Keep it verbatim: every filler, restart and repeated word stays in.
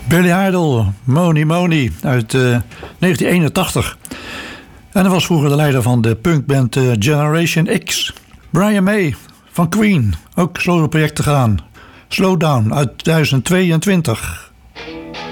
Billy Idol, Money Money uit uh, negentien eenentachtig. En hij was vroeger de leider van de punkband uh, Generation X. Brian May van Queen, ook solo projecten gedaan. Slow Down uit tweeduizend tweeëntwintig.